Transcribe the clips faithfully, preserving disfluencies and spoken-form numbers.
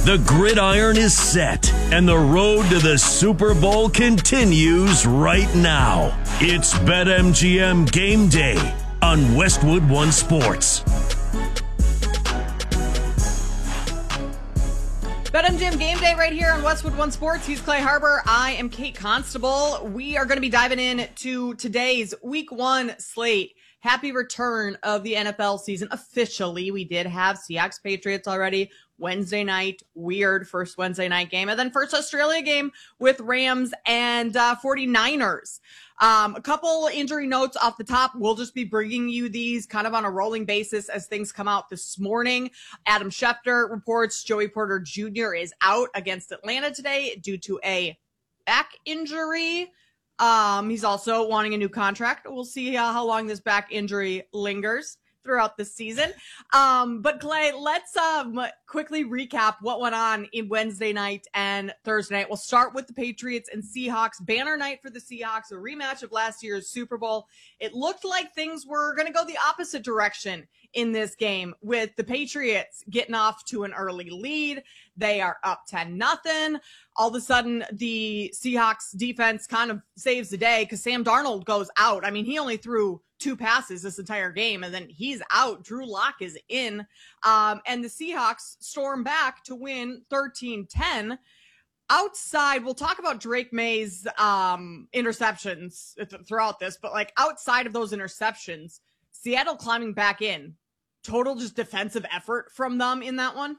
The gridiron is set, and the road to the Super Bowl continues right now. It's BetMGM Game Day on Westwood One Sports. BetMGM Game Day right here on Westwood One Sports. He's Clay Harbor. I am Kate Constable. We are going to be diving in to today's Week One slate. Happy return of the N F L season. Officially, we did have Seahawks Patriots already. Wednesday night, weird first Wednesday night game. And then first Australia game with Rams and uh, 49ers. Um, a couple injury notes off the top. We'll just be bringing you these kind of on a rolling basis as things come out this morning. Adam Schefter reports Joey Porter Junior is out against Atlanta today due to a back injury. Um, he's also wanting a new contract. We'll see uh, how long this back injury lingers throughout the season. Um, but Clay, let's um, quickly recap what went on in Wednesday night and Thursday night. We'll start with the Patriots and Seahawks. Banner night for the Seahawks, a rematch of last year's Super Bowl. It looked like things were going to go the opposite direction in this game, with the Patriots getting off to an early lead. They are up ten nothing. All of a sudden, the Seahawks defense kind of saves the day because Sam Darnold goes out. I mean, he only threw two passes this entire game, and then he's out. Drew Lock is in. Um, and the Seahawks storm back to win thirteen ten. Outside, we'll talk about Drake May's um, interceptions th- throughout this, but like outside of those interceptions, Seattle climbing back in. Total just defensive effort from them in that one.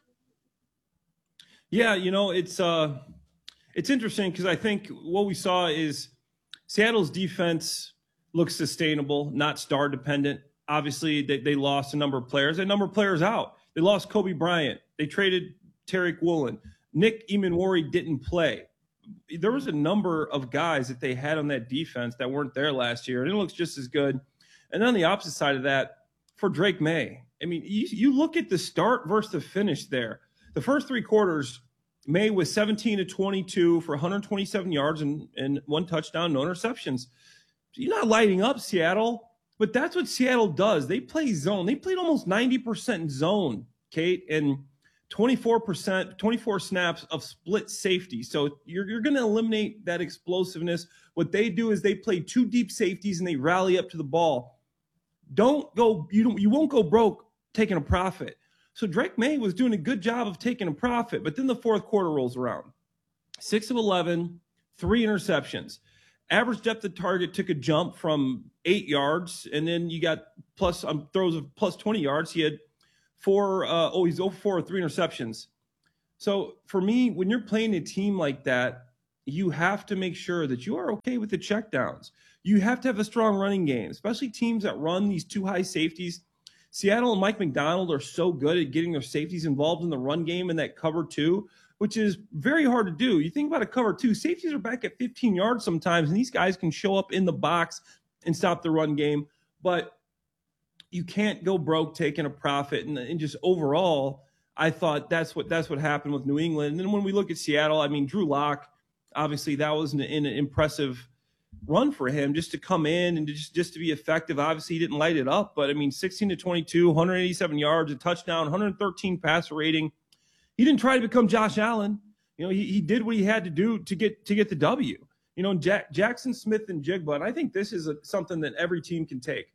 Yeah, you know, it's uh, it's interesting because I think what we saw is Seattle's defense looks sustainable, not star dependent. Obviously, they, they lost a number of players. A number of players out. They lost Kobe Bryant. They traded Tariq Woolen. Nick Emanwari didn't play. There was a number of guys that they had on that defense that weren't there last year, and it looks just as good. And on the opposite side of that, for Drake May, I mean, you, you look at the start versus the finish there. The first three quarters, May was seventeen to twenty-two for one hundred twenty-seven yards and, and one touchdown, no interceptions. You're not lighting up Seattle, but that's what Seattle does. They play zone. They played almost ninety percent zone, Kate, and twenty-four percent, twenty-four snaps of split safety. So you're, you're going to eliminate that explosiveness. What they do is they play two deep safeties and they rally up to the ball. Don't go, you don't, you won't go broke taking a profit. So Drake May was doing a good job of taking a profit, but then the fourth quarter rolls around. six of eleven, three interceptions. Average depth of target took a jump from eight yards, and then you got plus um, throws of plus twenty yards. He had four, uh, oh, he's oh for four, three interceptions. So for me, when you're playing a team like that, you have to make sure that you are okay with the checkdowns. You have to have a strong running game, especially teams that run these two high safeties. Seattle and Mike McDonald are so good at getting their safeties involved in the run game and that cover two, which is very hard to do. You think about a cover two, safeties are back at fifteen yards sometimes, and these guys can show up in the box and stop the run game. But you can't go broke taking a profit. And, and just overall, I thought that's what that's what happened with New England. And then when we look at Seattle, I mean, Drew Lock, obviously that was an, an impressive run for him just to come in and just, just to be effective. Obviously, he didn't light it up, but I mean, sixteen to twenty-two, one hundred eighty-seven yards, a touchdown, one hundred thirteen passer rating. He didn't try to become Josh Allen. You know, he, he did what he had to do to get to get the W. You know, Jack, Jackson Smith and Jigba, and I think this is a, something that every team can take.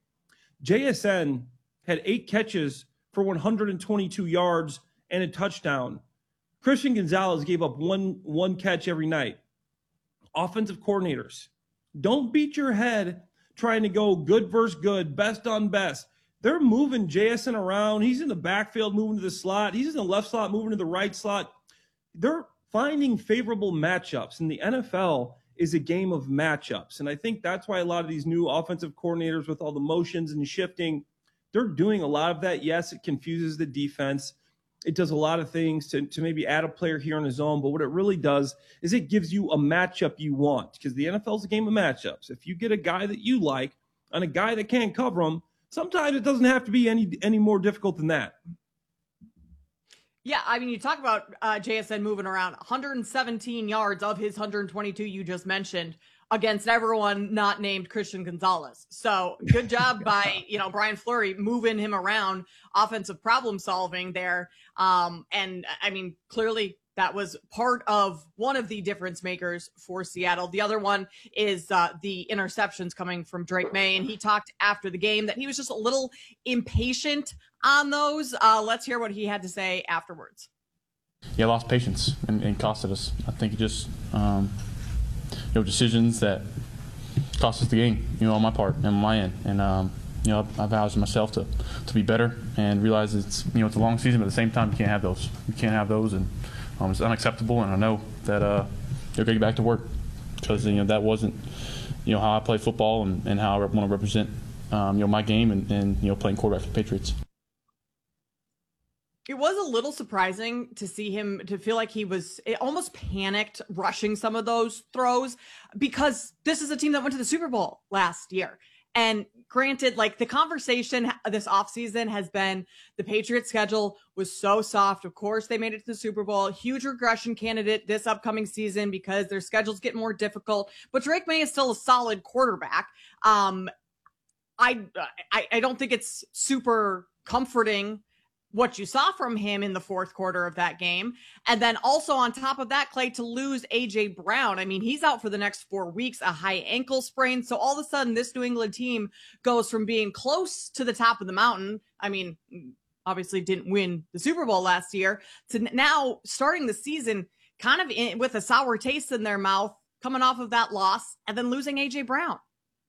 J S N had eight catches for one hundred twenty-two yards and a touchdown. Christian Gonzalez gave up one, one catch every night. Offensive coordinators, don't beat your head trying to go good versus good, best on best. They're moving J S N around. He's in the backfield, moving to the slot. He's in the left slot, moving to the right slot. They're finding favorable matchups. And the N F L is a game of matchups. And I think that's why a lot of these new offensive coordinators with all the motions and shifting, they're doing a lot of that. Yes, it confuses the defense. It does a lot of things to, to maybe add a player here in his own, but what it really does is it gives you a matchup you want, because the N F L is a game of matchups. If you get a guy that you like and a guy that can't cover him, sometimes it doesn't have to be any any more difficult than that. Yeah, I mean, you talk about uh, J S N moving around, one hundred seventeen yards of his one hundred twenty-two you just mentioned against everyone not named Christian Gonzalez. So good job by, you know, Brian Fleury moving him around, offensive problem solving there. Um, and I mean, clearly that was part of one of the difference makers for Seattle. The other one is uh, the interceptions coming from Drake May. And he talked after the game that he was just a little impatient on those. Uh, let's hear what he had to say afterwards. Yeah, lost patience and, and costed us. I think it just, um, you know, decisions that cost us the game, you know, on my part and on my end. And, um, you know, I've vowed to myself to, to be better and realize it's, you know, it's a long season, but at the same time, you can't have those. You can't have those, and um, it's unacceptable. And I know that uh, they're going to get back to work because, you know, that wasn't, you know, how I play football and, and how I want to represent, um, you know, my game and, and, you know, playing quarterback for the Patriots. It was a little surprising to see him, to feel like he was almost panicked rushing some of those throws, because this is a team that went to the Super Bowl last year. And granted, like, the conversation this offseason has been the Patriots schedule was so soft. Of course, they made it to the Super Bowl. Huge regression candidate this upcoming season because their schedules get more difficult. But Drake May is still a solid quarterback. Um, I, I, I don't think it's super comforting what you saw from him in the fourth quarter of that game. And then also on top of that, Clay, to lose A J Brown. I mean, he's out for the next four weeks, a high ankle sprain. So all of a sudden, this New England team goes from being close to the top of the mountain. I mean, obviously didn't win the Super Bowl last year, to now starting the season kind of in, with a sour taste in their mouth, coming off of that loss, and then losing A J Brown.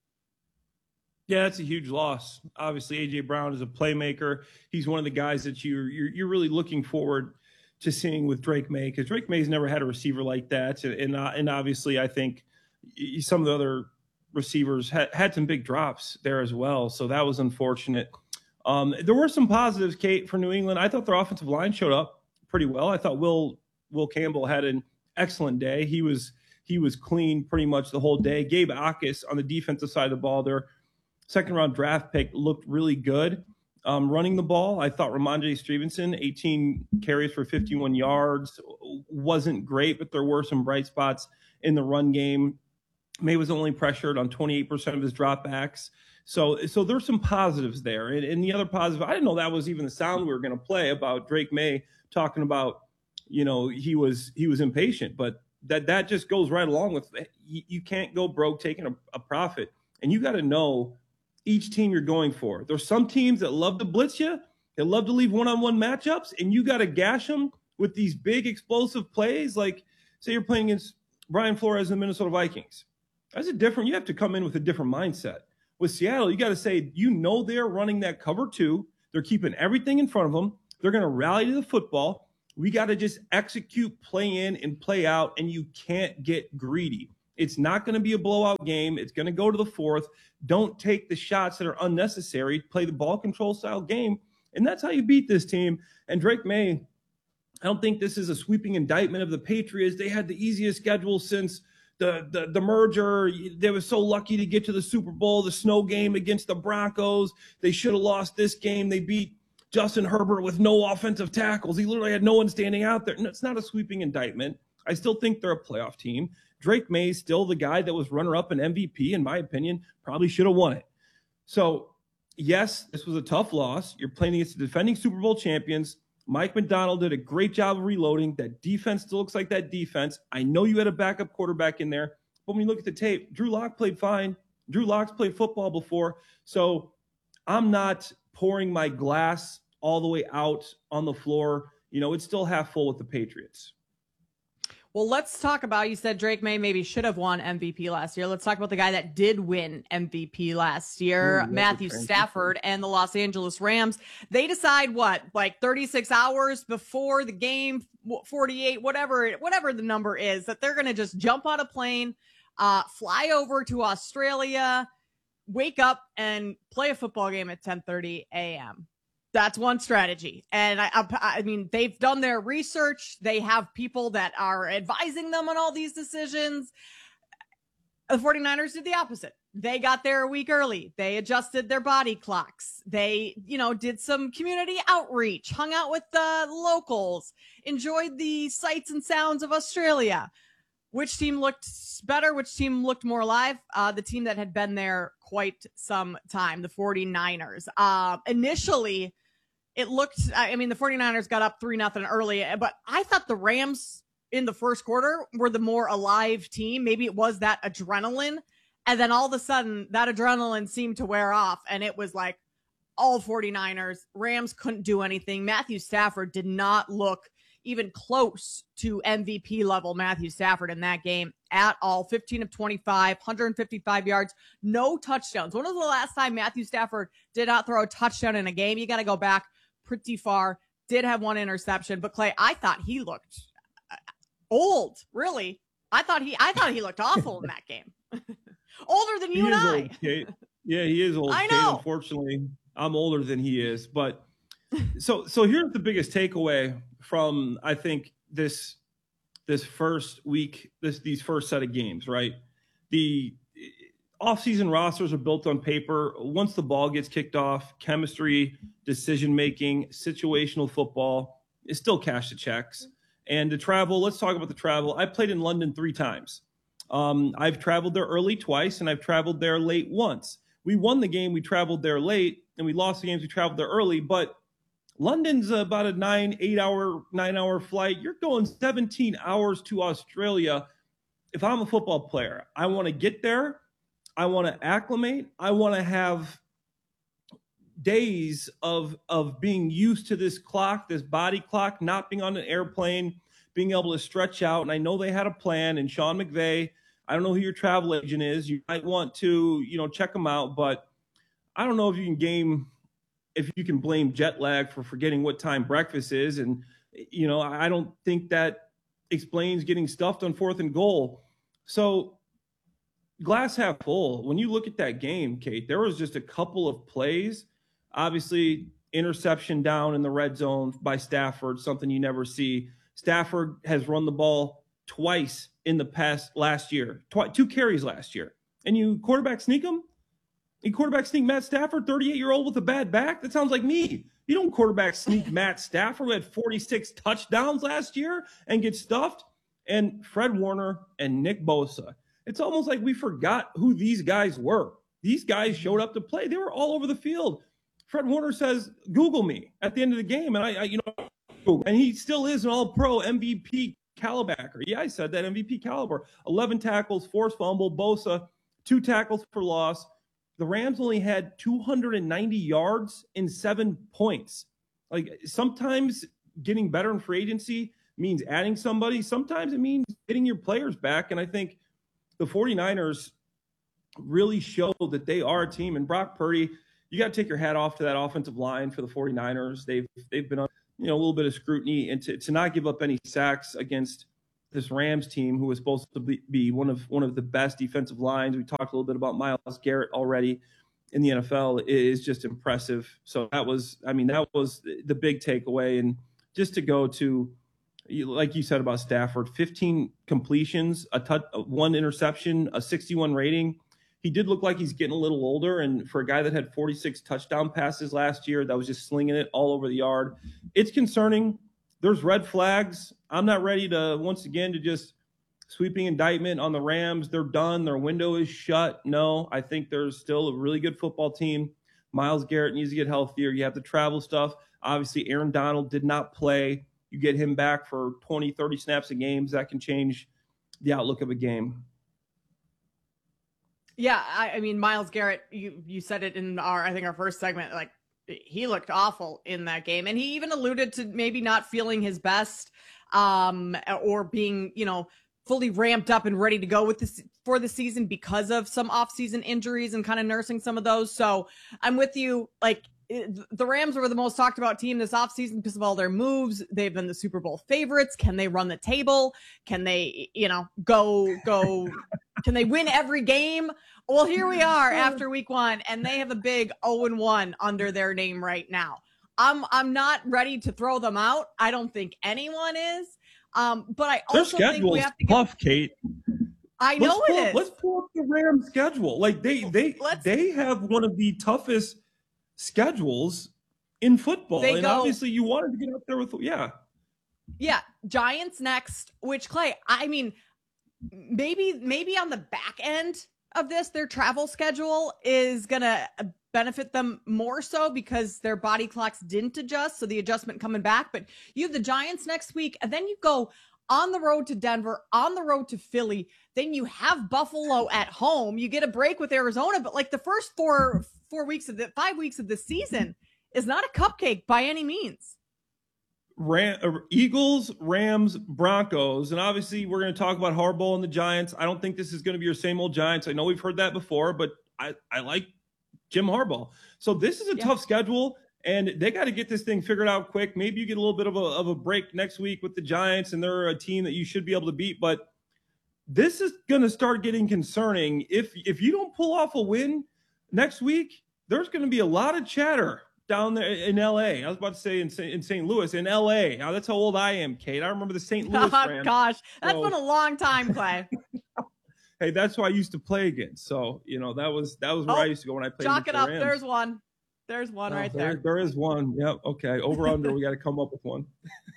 Yeah, that's a huge loss. Obviously, A J Brown is a playmaker. He's one of the guys that you're you're, you're really looking forward to seeing with Drake May, because Drake May's never had a receiver like that. And and, uh, and obviously, I think some of the other receivers had, had some big drops there as well. So that was unfortunate. Um, there were some positives, Kate, for New England. I thought their offensive line showed up pretty well. I thought Will Will Campbell had an excellent day. He was he was clean pretty much the whole day. Gabe Akis on the defensive side of the ball there. Second round draft pick, looked really good. Um, running the ball, I thought Ramondre Stevenson, eighteen carries for fifty-one yards, wasn't great, but there were some bright spots in the run game. May was only pressured on twenty-eight percent of his dropbacks. So, so there's some positives there. And, and the other positive, I didn't know that was even the sound we were going to play about Drake May talking about, you know, he was he was impatient, but that that just goes right along with, you, you can't go broke taking a, a profit. And you got to know each team you're going for. There's some teams that love to blitz you. They love to leave one-on-one matchups, and you got to gash them with these big explosive plays. Like, say you're playing against Brian Flores and the Minnesota Vikings. That's a different, you have to come in with a different mindset. With Seattle, you got to say, you know, they're running that cover two. They're keeping everything in front of them. They're going to rally to the football. We got to just execute, play in and play out, and you can't get greedy. It's not going to be a blowout game. It's going to go to the fourth. Don't take the shots that are unnecessary. Play the ball control style game. And that's how you beat this team. And Drake May, I don't think this is a sweeping indictment of the Patriots. They had the easiest schedule since the, the, the merger. They were so lucky to get to the Super Bowl, the snow game against the Broncos. They should have lost this game. They beat Justin Herbert with no offensive tackles. He literally had no one standing out there. No, it's not a sweeping indictment. I still think they're a playoff team. Drake May is still the guy that was runner-up and M V P, in my opinion, probably should have won it. So, yes, this was a tough loss. You're playing against the defending Super Bowl champions. Mike McDonald did a great job of reloading. That defense still looks like that defense. I know you had a backup quarterback in there, but when you look at the tape, Drew Lock played fine. Drew Lock's played football before. So, I'm not pouring my glass all the way out on the floor. You know, it's still half full with the Patriots. Well, let's talk about, you said Drake May maybe should have won M V P last year. Let's talk about the guy that did win M V P last year, Ooh, Matthew Stafford and the Los Angeles Rams. They decide what, like thirty-six hours before the game, forty-eight, whatever, whatever the number is, that they're going to just jump on a plane, uh, fly over to Australia, wake up and play a football game at ten thirty a.m. That's one strategy. And I, I, I mean, they've done their research. They have people that are advising them on all these decisions. The 49ers did the opposite. They got there a week early. They adjusted their body clocks. They, you know, did some community outreach, hung out with the locals, enjoyed the sights and sounds of Australia. which team looked better, which team looked more alive. Uh, the team that had been there quite some time, the 49ers. Uh, initially, it looked, I mean, the 49ers got up three nothing early, but I thought the Rams in the first quarter were the more alive team. Maybe it was that adrenaline. And then all of a sudden, that adrenaline seemed to wear off, and it was like all 49ers. Rams couldn't do anything. Matthew Stafford did not look even close to M V P level Matthew Stafford in that game at all. fifteen of twenty-five, one hundred fifty-five yards, no touchdowns. When was the last time Matthew Stafford did not throw a touchdown in a game? You got to go back pretty far. Did have one interception, but Clay, I thought he looked old, really. I thought he I thought he looked awful in that game. Older than you he and is I. Old, Kate. Yeah, he is old. I Kate. know. Unfortunately, I'm older than he is. But so so here's the biggest takeaway from I think this this first week, this these first set of games, right? The offseason rosters are built on paper. Once the ball gets kicked off, chemistry, decision making, situational football is still cash the checks. And the travel, let's talk about the travel. I played in London three times. Um, I've traveled there early twice, and I've traveled there late once. We won the game, we traveled there late, and we lost the games, we traveled there early. But London's about a nine, eight-hour, nine-hour flight. You're going seventeen hours to Australia. If I'm a football player, I want to get there. I want to acclimate. I want to have days of, of being used to this clock, this body clock, not being on an airplane, being able to stretch out. And I know they had a plan, and Sean McVay, I don't know who your travel agent is. You might want to, you know, check them out, but I don't know if you can game, if you can blame jet lag for forgetting what time breakfast is. And, you know, I don't think that explains getting stuffed on fourth and goal. So glass half full. When you look at that game, Kate, there was just a couple of plays, obviously interception down in the red zone by Stafford, something you never see. Stafford has run the ball twice in the past last year, tw- two carries last year. And you quarterback sneak him? You quarterback sneak Matt Stafford, thirty-eight-year-old with a bad back? That sounds like me. You don't quarterback sneak Matt Stafford, who had forty-six touchdowns last year, and get stuffed. And Fred Warner and Nick Bosa. It's almost like we forgot who these guys were. These guys showed up to play. They were all over the field. Fred Warner says, Google me at the end of the game. And I, I you know, and he still is an all-pro M V P caliber. Yeah, I said that, M V P caliber. eleven tackles, forced fumble. Bosa, two tackles for loss. The Rams only had two hundred ninety yards and seven points. Like, sometimes getting better in free agency means adding somebody. Sometimes it means getting your players back. And I think the 49ers really show that they are a team. And Brock Purdy, you got to take your hat off to that offensive line for the 49ers. They've they've been on, you know, a little bit of scrutiny, and to, to not give up any sacks against this Rams team, who was supposed to be, be one of one of the best defensive lines. We talked a little bit about Myles Garrett already in the N F L. It is just impressive. So that was, I mean, that was the big takeaway. And just to go to, like you said about Stafford, fifteen completions, a touch, one interception, a sixty-one rating. He did look like he's getting a little older, and for a guy that had forty-six touchdown passes last year, that was just slinging it all over the yard, it's concerning. There's red flags. I'm not ready to, once again, to just sweeping indictment on the Rams. They're done. Their window is shut. No, I think there's still a really good football team. Myles Garrett needs to get healthier. You have the travel stuff. Obviously, Aaron Donald did not play. You get him back for twenty, thirty snaps a game. That can change the outlook of a game. Yeah, I, I mean, Myles Garrett, you, you said it in our, I think our first segment, like, he looked awful in that game. And he even alluded to maybe not feeling his best, um, or being, you know, fully ramped up and ready to go with this for the season because of some off-season injuries and kind of nursing some of those. So I'm with you. Like, the Rams were the most talked about team this offseason because of all their moves. They've been the Super Bowl favorites. Can they run the table? Can they, you know, go, go, can they win every game? Well, here we are after week one, and they have a big oh and one under their name right now. I'm, I'm not ready to throw them out. I don't think anyone is. Um, but I also think we have to get, tough, Kate. I know let's pull, it is. Let's pull up the Rams schedule. Like they, they, let's, they have one of the toughest schedules in football, and go, obviously you wanted to get up there with, yeah, yeah, Giants next. Which, Clay, I mean, maybe maybe on the back end of this, their travel schedule is going to benefit them more so because their body clocks didn't adjust. So the adjustment coming back. But you have the Giants next week, and then you go on the road to Denver, on the road to Philly. Then you have Buffalo at home. You get a break with Arizona. But like the first four four weeks of the five weeks of the season is not a cupcake by any means. Ram, uh, Eagles, Rams, Broncos, and obviously we're going to talk about Harbaugh and the Giants. I don't think this is going to be your same old Giants. I know we've heard that before, but I, I like Jim Harbaugh. So this is a yeah. tough schedule, and they got to get this thing figured out quick. Maybe you get a little bit of a, of a break next week with the Giants, and they're a team that you should be able to beat. But this is going to start getting concerning. If, if you don't pull off a win next week, there's going to be a lot of chatter down there in L A. I was about to say in, in Saint Louis, in L A. Now, that's how old I am, Kate. I remember the Saint Louis Oh, Rams. gosh. That's so, been a long time, Clay. Hey, that's who I used to play against. So, you know, that was that was where oh, I used to go when I played Chalk it the up. Rams. There's one. There's one oh, right there. there. There is one. Yep. Okay. Over under. We got to come up with one.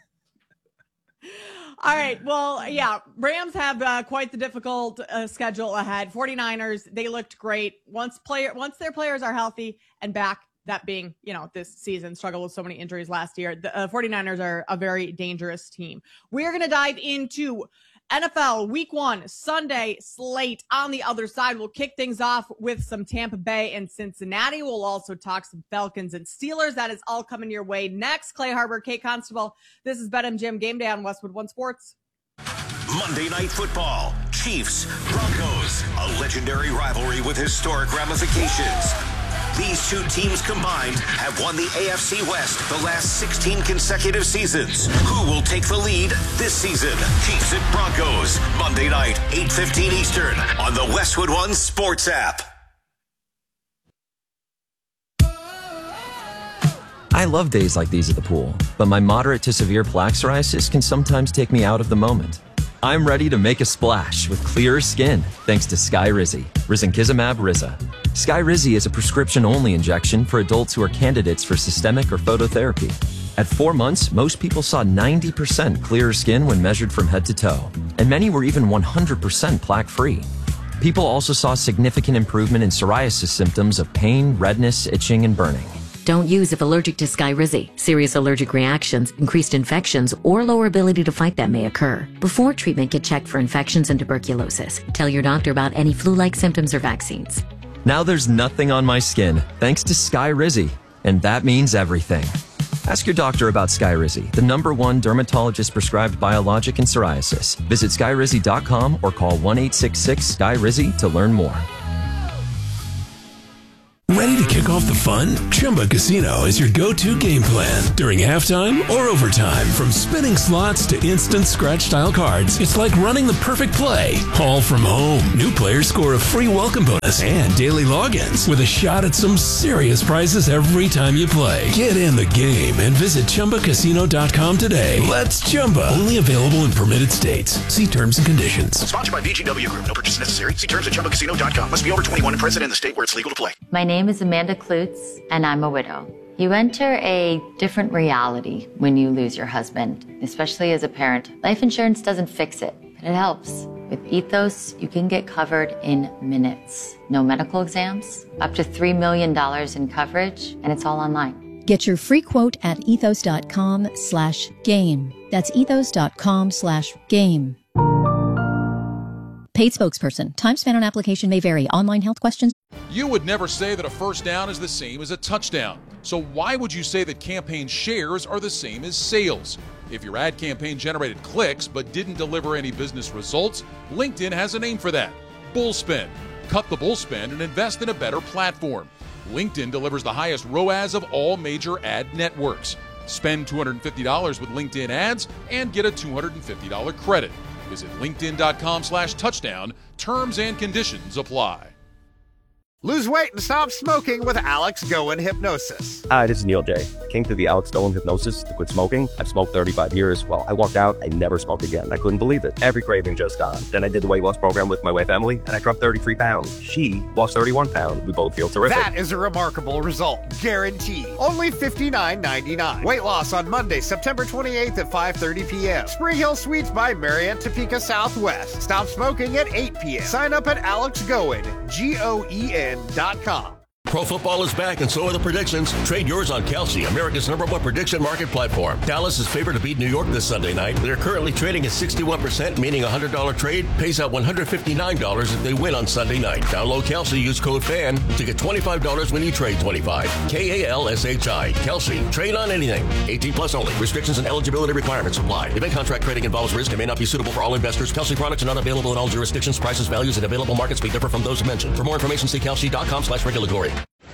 All right. Well, yeah, Rams have uh, quite the difficult uh, schedule ahead. forty-niners, they looked great. Once player, once their players are healthy and back, that being, you know, this season struggled with so many injuries last year. The uh, forty-niners are a very dangerous team. We're going to dive into N F L week one Sunday slate. On the other side, we'll kick things off with some Tampa Bay and Cincinnati. We'll also talk some Falcons and Steelers. That is all coming your way next. Clay Harbor, Kate Constable. This is BetMGM Game Day on Westwood One Sports. Monday Night Football, Chiefs, Broncos, a legendary rivalry with historic ramifications. These two teams combined have won the A F C West the last sixteen consecutive seasons. Who will take the lead this season? Chiefs and Broncos, Monday night, eight fifteen Eastern on the Westwood One Sports app. I love days like these at the pool, but my moderate to severe plaque psoriasis can sometimes take me out of the moment. I'm ready to make a splash with clearer skin thanks to Skyrizi, risankizumab Riza. Skyrizi is a prescription-only injection for adults who are candidates for systemic or phototherapy. At four months, most people saw ninety percent clearer skin when measured from head to toe, and many were even one hundred percent plaque-free. People also saw significant improvement in psoriasis symptoms of pain, redness, itching, and burning. Don't use if allergic to Skyrizi. Serious allergic reactions, increased infections, or lower ability to fight them may occur. Before treatment, get checked for infections and tuberculosis. Tell your doctor about any flu-like symptoms or vaccines. Now there's nothing on my skin thanks to Skyrizi, and that means everything. Ask your doctor about Skyrizi, the number one dermatologist-prescribed biologic in psoriasis. Visit skyrizi dot com or call one eight six six S K Y R I Z I to learn more. Ready to kick off the fun? Chumba Casino is your go-to game plan during halftime or overtime. From spinning slots to instant scratch-style cards, it's like running the perfect play, all from home. New players score a free welcome bonus and daily logins with a shot at some serious prizes every time you play. Get in the game and visit chumba casino dot com today. Let's Chumba. Only available in permitted states. See terms and conditions. Sponsored by V G W Group. No purchase necessary. See terms at chumba casino dot com. Must be over twenty-one and present in the state where it's legal to play. My name is Amanda Klutz, and I'm a widow. You enter a different reality when you lose your husband, especially as a parent. Life insurance doesn't fix it, but it helps. With Ethos, you can get covered in minutes. No medical exams, up to three million dollars in coverage, and it's all online. Get your free quote at ethos dot com slash game. That's ethos dot com slash game. Paid spokesperson. Time spent on application may vary. Online health questions. You would never say that a first down is the same as a touchdown. So why would you say that campaign shares are the same as sales? If your ad campaign generated clicks but didn't deliver any business results, LinkedIn has a name for that. Bullspend. Cut the bullspend and invest in a better platform. LinkedIn delivers the highest R O A S of all major ad networks. Spend two hundred fifty dollars with LinkedIn ads and get a two hundred fifty dollars credit. Visit linkedin dot com slash touchdown. Terms and conditions apply. Lose weight and stop smoking with Alex Goen Hypnosis. Hi, this is Neil J. Came through the Alex Goen Hypnosis to quit smoking. I've smoked thirty-five years. Well, I walked out, I never smoked again. I couldn't believe it. Every craving just gone. Then I did the weight loss program with my wife, Emily, and I dropped thirty-three pounds. She lost thirty-one pounds. We both feel terrific. That is a remarkable result. Guaranteed. Only fifty-nine ninety-nine. Weight loss on Monday, September twenty-eighth at five thirty p.m. Spring Hill Suites by Marriott, Topeka Southwest. Stop smoking at eight p.m. Sign up at Alex Goen, G O E N dot com. Pro football is back, and so are the predictions. Trade yours on Kalshi, America's number one prediction market platform. Dallas is favored to beat New York this Sunday night. They're currently trading at sixty-one percent, meaning a one hundred dollars trade pays out one hundred fifty-nine dollars if they win on Sunday night. Download Kalshi, use code FAN to get twenty-five dollars when you trade twenty-five. K A L S H I. Kalshi. Trade on anything. eighteen plus only. Restrictions and eligibility requirements apply. Event contract trading involves risk and may not be suitable for all investors. Kalshi products are not available in all jurisdictions. Prices, values, and available markets may differ from those mentioned. For more information, see kalshi.com slash regulatory.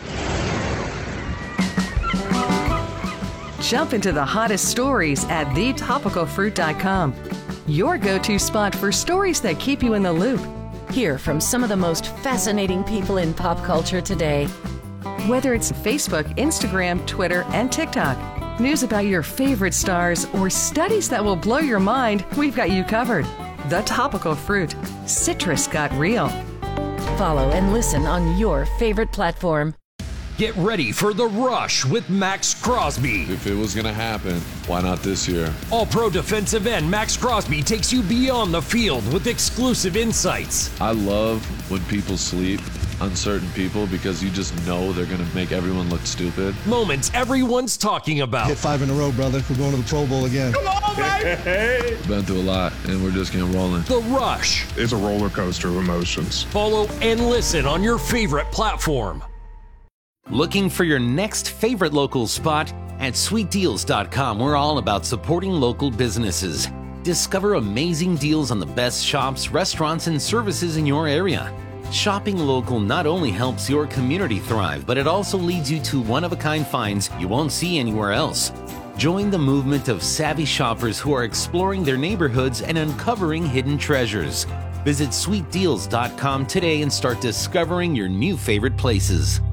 Jump into the hottest stories at the topical fruit dot com. Your go-to spot for stories that keep you in the loop. Hear from some of the most fascinating people in pop culture today. Whether it's Facebook, Instagram, Twitter, and TikTok, news about your favorite stars, or studies that will blow your mind, we've got you covered. The Topical Fruit. Citrus got real. Follow and listen on your favorite platform. Get ready for The Rush with Max Crosby. If it was going to happen, why not this year? All-pro defensive end Max Crosby takes you beyond the field with exclusive insights. I love when people sleep on certain people because you just know they're going to make everyone look stupid. Moments everyone's talking about. Hit five in a row, brother. We're going to the Pro Bowl again. Come on, baby! We've been through a lot, and we're just getting rolling. The Rush. It's a roller coaster of emotions. Follow and listen on your favorite platform. Looking for your next favorite local spot? At sweet deals dot com, we're all about supporting local businesses. Discover amazing deals on the best shops, restaurants, and services in your area. Shopping local not only helps your community thrive, but it also leads you to one-of-a-kind finds you won't see anywhere else. Join the movement of savvy shoppers who are exploring their neighborhoods and uncovering hidden treasures. Visit sweet deals dot com today and start discovering your new favorite places.